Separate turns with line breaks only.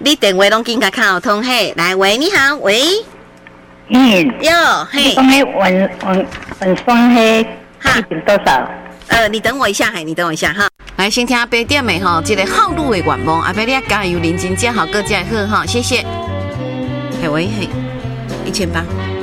你电话拢紧甲卡有通嘿，来喂，你好，喂，哟，嘿，
讲迄文双迄一瓶多少？
你等我一下，你等我一下哈。来，先听8点的吼，这个好路的愿望，阿伯你加油认真，这好，各加好哈，谢谢。嘿喂嘿，1800。